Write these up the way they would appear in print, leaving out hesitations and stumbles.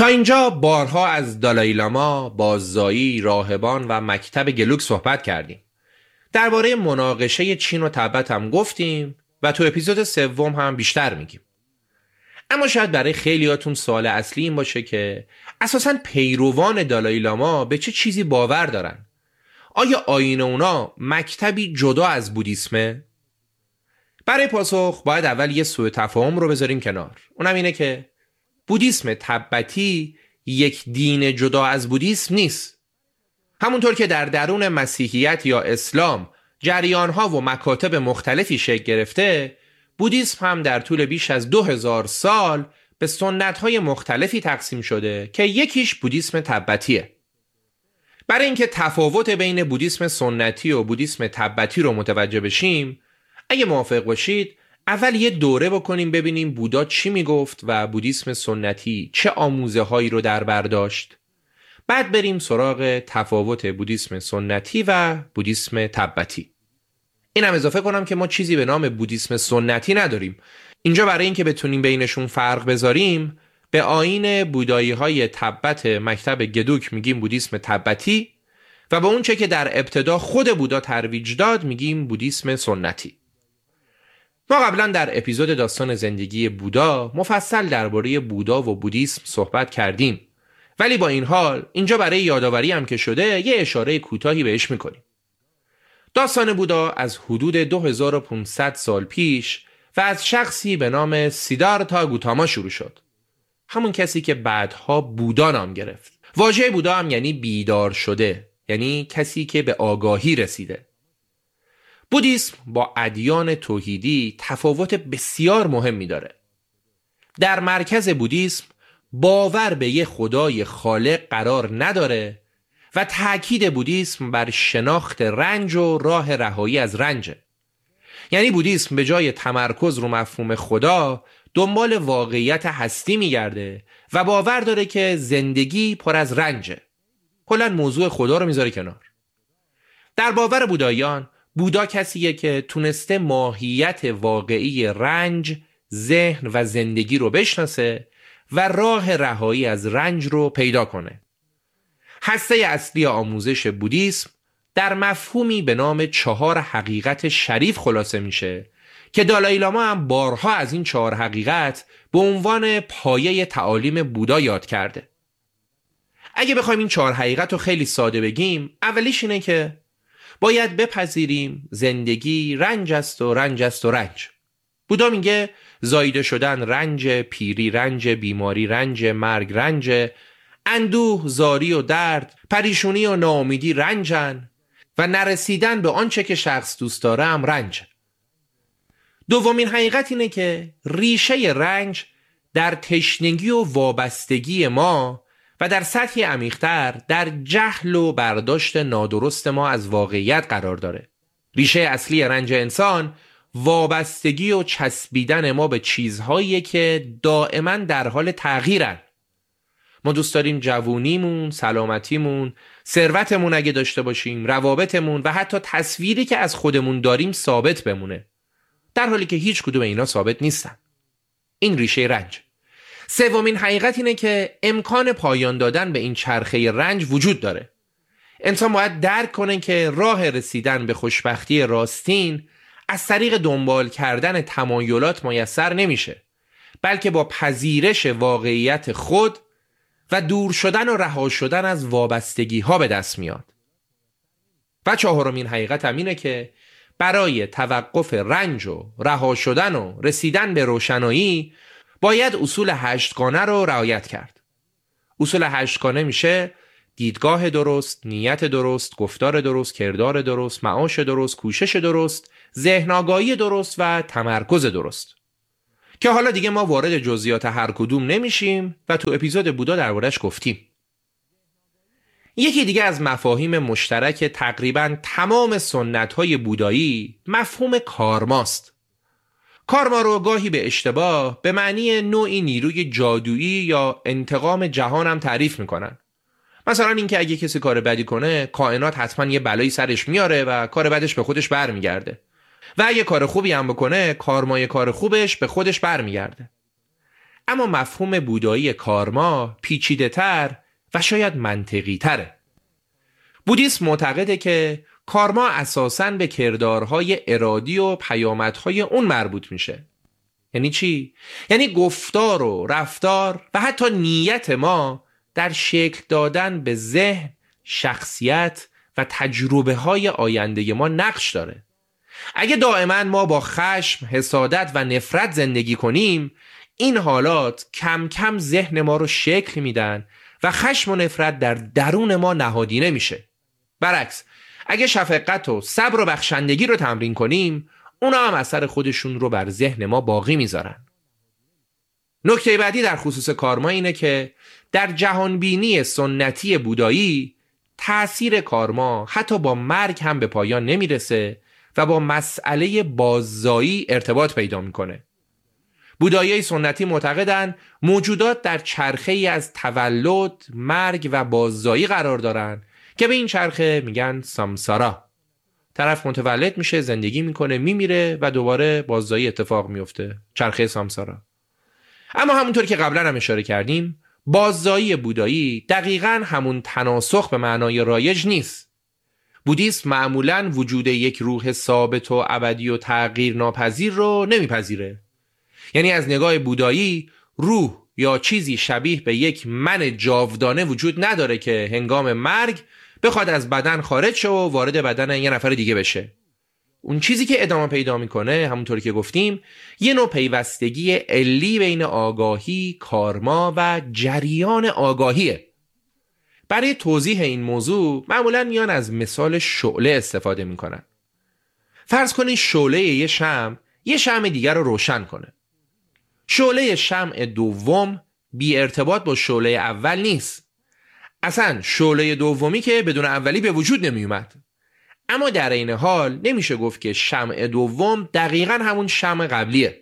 اینجا بارها از دالای لاما، باززایی، راهبان و مکتب گلوک صحبت کردیم. درباره مناقشه چین و تبت هم گفتیم و تو اپیزود 3 هم بیشتر میگیم. اما شاید برای خیلیاتون سوال اصلی این باشه که اساساً پیروان دالای لاما به چه چیزی باور دارن؟ آیا آیین اونا مکتبی جدا از بودیسمه؟ برای پاسخ باید اول یه سوء تفاهم رو بذاریم کنار. اونم اینه که بودیسم تبتی یک دین جدا از بودیسم نیست. همونطور که در درون مسیحیت یا اسلام جریان‌ها و مکاتب مختلفی شکل گرفته، بودیسم هم در طول بیش از 2000 سال به سنت‌های مختلفی تقسیم شده که یکیش بودیسم تبتیه. برای اینکه تفاوت بین بودیسم سنتی و بودیسم تبتی رو متوجه بشیم، اگه موافق باشید اول یه دوره بکنیم ببینیم بودا چی میگفت و بودیسم سنتی چه آموزه هایی رو در بر داشت. بعد بریم سراغ تفاوت بودیسم سنتی و بودیسم تبتی. اینم اضافه کنم که ما چیزی به نام بودیسم سنتی نداریم. اینجا برای اینکه بتونیم بینشون فرق بذاریم به آیین بودایی های تبت مکتب گدوک میگیم بودیسم تبتی و به اون چه که در ابتدا خود بودا ترویج داد میگیم بودیسم سنتی. ما قبلا در اپیزود داستان زندگی بودا مفصل درباره بودا و بودیسم صحبت کردیم، ولی با این حال اینجا برای یادآوری هم که شده یه اشاره کوتاهی بهش میکنیم. داستان بودا از حدود 2500 سال پیش و از شخصی به نام سیدارتا گوتاما شروع شد. همون کسی که بعدها بودا نام گرفت. واژه بودا هم یعنی بیدار شده، یعنی کسی که به آگاهی رسیده. بودیسم با ادیان توحیدی تفاوت بسیار مهمی داره. در مرکز بودیسم باور به یه خدای خالق قرار نداره و تأکید بودیسم بر شناخت رنج و راه رهایی از رنجه. یعنی بودیسم به جای تمرکز رو مفهوم خدا دنبال واقعیت هستی میگرده و باور داره که زندگی پر از رنجه. کلاً موضوع خدا رو میذاره کنار. در باور بوداییان بودا کسیه که تونسته ماهیت واقعی رنج، ذهن و زندگی رو بشناسه و راه رهایی از رنج رو پیدا کنه. هسته اصلی آموزش بودیسم در مفهومی به نام 4 حقیقت شریف خلاصه میشه که دالای لاما هم بارها از این 4 حقیقت به عنوان پایه تعالیم بودا یاد کرده. اگه بخوایم این 4 حقیقت رو خیلی ساده بگیم، اولیش اینه که باید بپذیریم زندگی رنج است و رنج است و رنج. بودا میگه زایده شدن رنج، پیری رنج، بیماری رنج، مرگ رنج، اندوه، زاری و درد، پریشونی و ناامیدی رنجن و نرسیدن به آنچه که شخص دوست داره هم رنج. دومین حقیقت اینه که ریشه رنج در تشنگی و وابستگی ما و در سطحی عمیق‌تر در جهل و برداشت نادرست ما از واقعیت قرار داره. ریشه اصلی رنج انسان وابستگی و چسبیدن ما به چیزهایی که دائما در حال تغییرن. ما دوست داریم جوونیمون، سلامتیمون، ثروتمون اگه داشته باشیم، روابطمون و حتی تصویری که از خودمون داریم ثابت بمونه، در حالی که هیچ کدوم اینا ثابت نیستن. این ریشه رنج. سومین حقیقت اینه که امکان پایان دادن به این چرخه رنج وجود داره. انسان باید درک کنه که راه رسیدن به خوشبختی راستین از طریق دنبال کردن تمایلات میسر نمیشه، بلکه با پذیرش واقعیت خود و دور شدن و رها شدن از وابستگی ها به دست میاد. و چهارمین حقیقت هم اینه که برای توقف رنج و رها شدن و رسیدن به روشنایی باید اصول 8 گانه رو رعایت کرد. اصول 8 گانه میشه دیدگاه درست، نیت درست، گفتار درست، کردار درست، معاش درست، کوشش درست، ذهن آگاهی درست و تمرکز درست. که حالا دیگه ما وارد جزئیات هر کدوم نمیشیم و تو اپیزود بودا دربارش گفتیم. یکی دیگه از مفاهیم مشترک تقریباً تمام سنت‌های بودایی مفهوم کارماست. کارما رو گاهی به اشتباه به معنی نوعی نیروی جادویی یا انتقام جهان هم تعریف میکنن. مثلا اینکه اگه کسی کار بدی کنه کائنات حتما یه بلایی سرش میاره و کار بدش به خودش برمیگرده، و اگه کار خوبی هم بکنه کارمای کار خوبش به خودش برمیگرده. اما مفهوم بودایی کارما پیچیده‌تر و شاید منطقی تره. بودیسم معتقده که کارما اساساً به کردارهای ارادی و پیامدهای اون مربوط میشه. یعنی چی؟ یعنی گفتار و رفتار و حتی نیت ما در شکل دادن به ذهن، شخصیت و تجربه های آینده ما نقش داره. اگه دائما ما با خشم، حسادت و نفرت زندگی کنیم، این حالات کم کم ذهن ما رو شکل میدن و خشم و نفرت در درون ما نهادینه میشه. برعکس، اگه شفقت و صبر و بخشندگی رو تمرین کنیم، اونا هم اثر خودشون رو بر ذهن ما باقی میذارن. نکته بعدی در خصوص کارما اینه که در جهانبینی سنتی بودایی تأثیر کارما حتی با مرگ هم به پایان نمیرسه و با مسئله باززایی ارتباط پیدا میکنه. بودایی سنتی معتقدن موجودات در چرخه‌ای از تولد، مرگ و باززایی قرار دارن که به این چرخه میگن سامسارا. طرف متولد میشه، زندگی میکنه، میمیره و دوباره باززایی اتفاق میفته، چرخه سامسارا. اما همونطور که قبلا هم اشاره کردیم، باززایی بودایی دقیقاً همون تناسخ به معنای رایج نیست. بودیسم معمولاً وجود یک روح ثابت و ابدی و تغییر ناپذیر رو نمیپذیره. یعنی از نگاه بودایی روح یا چیزی شبیه به یک من جاودانه وجود نداره که هنگام مرگ بخواد از بدن خارج شه و وارد بدن یه نفر دیگه بشه. اون چیزی که ادامه پیدا میکنه، همونطور که گفتیم، یه نوع پیوستگی علی بین آگاهی، کارما و جریان آگاهیه. برای توضیح این موضوع معمولاً میان از مثال شعله استفاده میکنن. فرض کنید شعله یه شمع دیگر رو روشن کنه. شعله شمع دوم بی ارتباط با شعله اول نیست. اصلا شعله دومی که بدون اولی به وجود نمی اومد. اما در این حال نمیشه گفت که شمع دوم دقیقاً همون شمع قبلیه.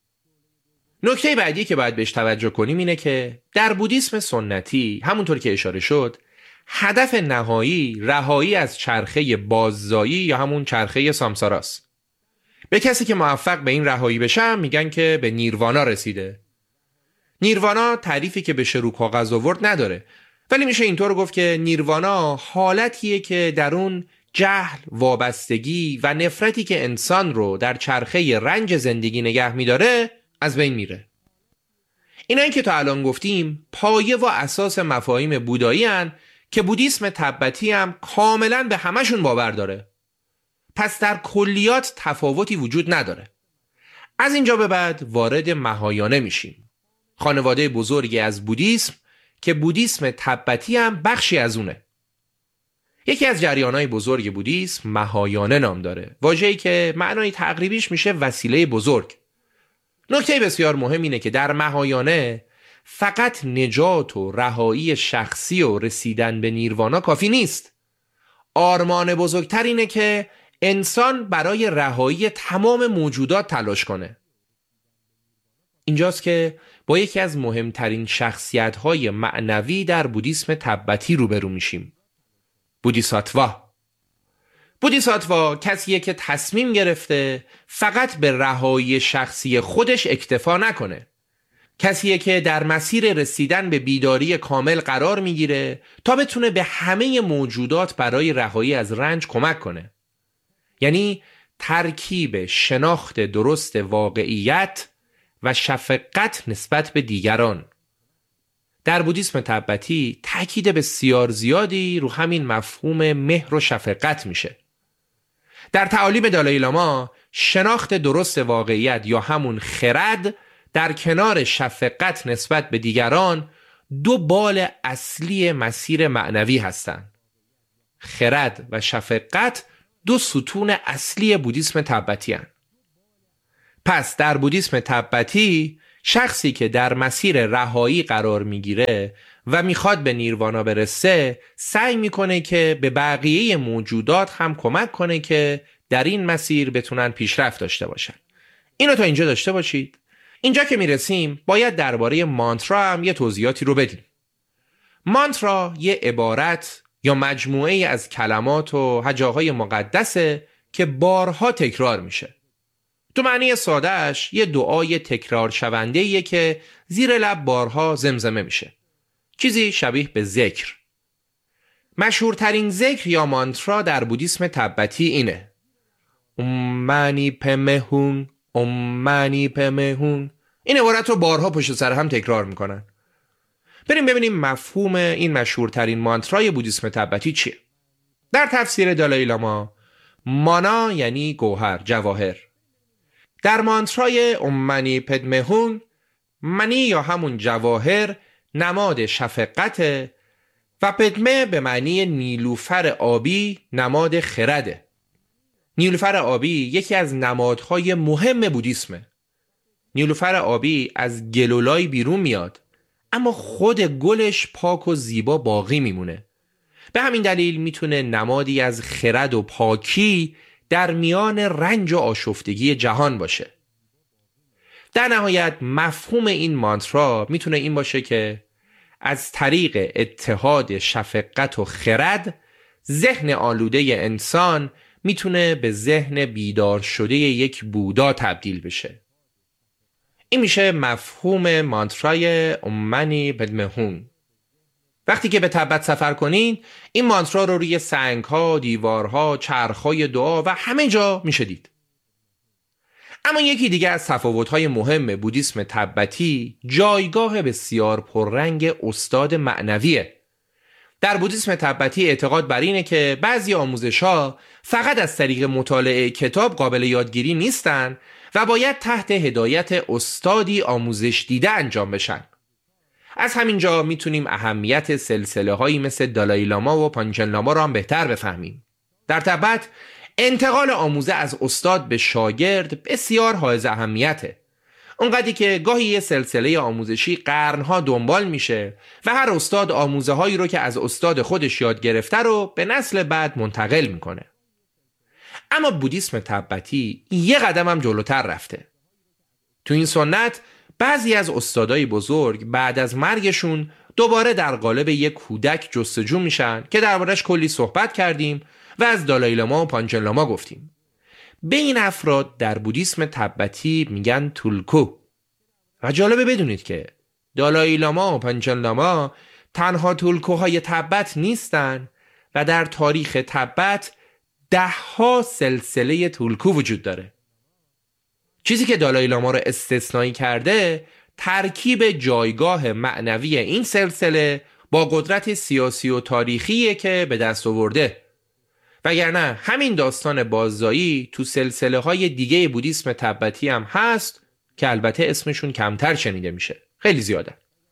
نکته بعدی که باید بهش توجه کنیم اینه که در بودیسم سنتی، همونطور که اشاره شد، هدف نهایی رهایی از چرخه باززایی یا همون چرخه سامساراست. به کسی که موفق به این رهایی بشه میگن که به نیروانا رسیده. نیروانا تعریفی که بشه رو کاغذ آورد نداره، ولی میشه اینطور گفت که نیروانا حالتیه که در اون جهل، وابستگی و نفرتی که انسان رو در چرخه رنج زندگی نگه میداره از بین میره. اینایی که تا الان گفتیم پایه و اساس مفاهیم بودایی هن که بودیسم تبتی هم کاملا به همشون باور داره. پس در کلیات تفاوتی وجود نداره. از اینجا به بعد وارد مهایانه میشیم، خانواده بزرگی از بودیسم که بودیسم تبتی هم بخشی از اونه. یکی از جریانهای بزرگ بودیسم مهایانه نام داره، واژه‌ای که معنای تقریبیش میشه وسیله بزرگ. نکته بسیار مهم اینه که در مهایانه فقط نجات و رهایی شخصی و رسیدن به نیروانا کافی نیست. آرمان بزرگتر اینه که انسان برای رهایی تمام موجودات تلاش کنه. اینجاست که با یکی از مهمترین شخصیت‌های معنوی در بودیسم تبتی روبرو میشیم. بودیساتوا کسیه که تصمیم گرفته فقط به رهایی شخصی خودش اکتفا نکنه. کسیه که در مسیر رسیدن به بیداری کامل قرار میگیره تا بتونه به همه موجودات برای رهایی از رنج کمک کنه. یعنی ترکیب شناخت درست واقعیت و شفقت نسبت به دیگران. در بودیسم تبتی تأکید بسیار زیادی رو همین مفهوم مهر و شفقت میشه. در تعالیم دالای لاما شناخت درست واقعیت یا همون خرد در کنار شفقت نسبت به دیگران دو بال اصلی مسیر معنوی هستند. خرد و شفقت دو ستون اصلی بودیسم تبتی هستند. پس در بودیسم تبتی شخصی که در مسیر رهایی قرار میگیره و میخواد به نیروانا برسه سعی میکنه که به بقیه موجودات هم کمک کنه که در این مسیر بتونن پیشرفت داشته باشن. اینو تا اینجا داشته باشید. اینجا که میرسیم باید درباره مانترا هم یه توضیحاتی رو بدیم. مانترا یه عبارت یا مجموعه از کلمات و هجاهای مقدسه که بارها تکرار میشه. تو معنی سادهش یه دعای تکرار شونده‌ایه که زیر لب بارها زمزمه میشه. چیزی شبیه به ذکر. مشهورترین ذکر یا مانترا در بودیسم تبتی اینه: مانی پمهون، مانی پمهون. این عبارت رو بارها پشت سر هم تکرار میکنن. بریم ببینیم مفهوم این مشهورترین مانترای بودیسم تبتی چیه. در تفسیر دالای لاما، مانا یعنی گوهر، جواهر. در مانترای مانی پدمهون، منی یا همون جواهر نماد شفقت و پدمه به معنی نیلوفر آبی نماد خرده. نیلوفر آبی یکی از نمادهای مهم بودیسمه. نیلوفر آبی از گلولای بیرون میاد، اما خود گلش پاک و زیبا باقی میمونه. به همین دلیل میتونه نمادی از خرد و پاکی در میان رنج و آشفتگی جهان باشه. در نهایت مفهوم این مانترا میتونه این باشه که از طریق اتحاد شفقت و خرد، ذهن آلوده انسان میتونه به ذهن بیدار شده یک بودا تبدیل بشه. این میشه مفهوم مانترای منی پدمهون. وقتی که به تبت سفر کنین، این مانترا رو روی سنگ‌ها، دیوارها، چرخ‌های دعا و همه جا میشه دید. اما یکی دیگه از تفاوت‌های مهم بودیسم تبتی جایگاه بسیار پررنگ استاد معنویه. در بودیسم تبتی اعتقاد بر اینه که بعضی آموزش‌ها فقط از طریق مطالعه کتاب قابل یادگیری نیستن و باید تحت هدایت استادی آموزش دیده انجام بشن. از همینجا میتونیم اهمیت سلسله‌هایی مثل دالای لاما و پانچن لاما را هم بهتر بفهمیم. در تبت انتقال آموزه از استاد به شاگرد بسیار حائز اهمیته. اونقدری که گاهی یه سلسله آموزشی قرنها دنبال میشه و هر استاد آموزه هایی رو که از استاد خودش یاد گرفته رو به نسل بعد منتقل میکنه. اما بودیسم تبتی یه قدم هم جلوتر رفته. تو این سنت بعضی از استادای بزرگ بعد از مرگشون دوباره در قالب یک کودک جستجو میشن که دربارش کلی صحبت کردیم و از دالای لاما و پانچن لاما گفتیم. به این افراد در بودیسم تبتی میگن تولکو. و جالبه بدونید که دالای لاما و پانچن لاما تنها تولکوهای تبت نیستن و در تاریخ تبت 10 سلسله تولکو وجود داره. چیزی که دالای لاما رو استثنایی کرده ترکیب جایگاه معنوی این سلسله با قدرت سیاسی و تاریخیه که به دست آورده. وگرنه همین داستان باززایی تو سلسله های دیگه بودیسم تبتی هم هست که البته اسمشون کمتر شنیده میشه. خیلی زیاده.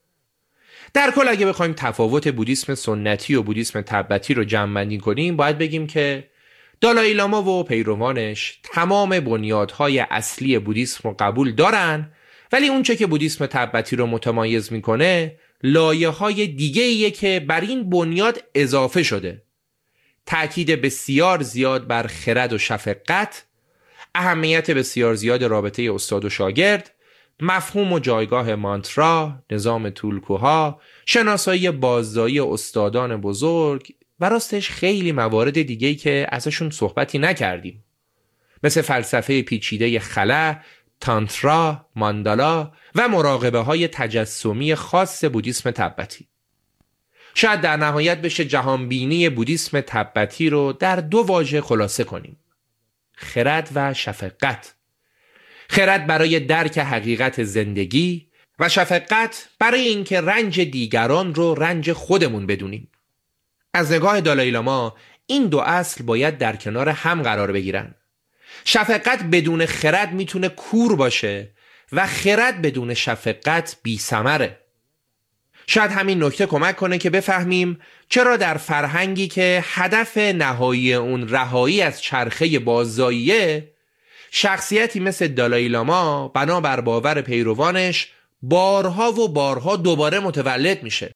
در کل اگه بخوایم تفاوت بودیسم سنتی و بودیسم تبتی رو جمع‌بندی کنیم، باید بگیم که دالای لاما و پیروانش تمام بنیادهای اصلی بودیسم رو قبول دارن، ولی اونچه که بودیسم تبتی رو متمایز میکنه لایه‌های دیگه‌ایه که بر این بنیاد اضافه شده. تأکید بسیار زیاد بر خرد و شفقت، اهمیت بسیار زیاد رابطه استاد و شاگرد، مفهوم و جایگاه مانترا، نظام تولکوها، شناسایی باززایی استادان بزرگ و راستش خیلی موارد دیگه‌ای که ازشون صحبتی نکردیم، مثل فلسفه پیچیده خلا، تانترا، ماندالا و مراقبه های تجسمی خاص بودیسم تبتی. شاید در نهایت بشه جهانبینی بودیسم تبتی رو در 2 واژه خلاصه کنیم: خرد و شفقت. خرد برای درک حقیقت زندگی و شفقت برای اینکه رنج دیگران رو رنج خودمون بدونیم. از نگاه دالای لاما این 2 اصل باید در کنار هم قرار بگیرن. شفقت بدون خرد میتونه کور باشه و خرد بدون شفقت بی‌ثمره. شاید همین نکته کمک کنه که بفهمیم چرا در فرهنگی که هدف نهایی اون رهایی از چرخه باززاییه، شخصیتی مثل دالای لاما بنابر باور پیروانش بارها و بارها دوباره متولد میشه.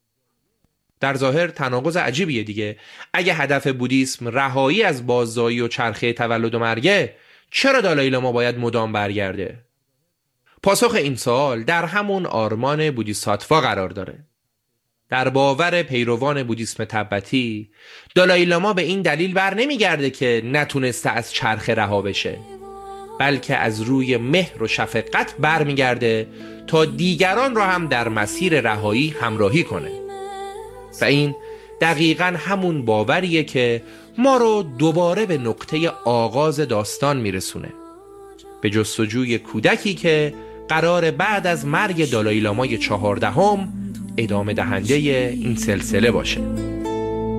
در ظاهر تناقض عجیبیه دیگه. اگه هدف بودیسم رهایی از باززایی و چرخه تولد و مرگه، چرا دالای لاما باید مدام برگرده؟ پاسخ این سوال در همون آرمان بودیساتوا قرار داره. در باور پیروان بودیسم تبتی، دالای لاما به این دلیل بر نمیگرده که نتونسته از چرخه رها بشه. بلکه از روی مهر و شفقت برمیگرده تا دیگران را هم در مسیر رهایی همراهی کنه. و این دقیقاً همون باوریه که ما رو دوباره به نقطه آغاز داستان میرسونه، به جستجوی کودکی که قرار بعد از مرگ دالای لامای 14 ادامه دهنده این سلسله باشه.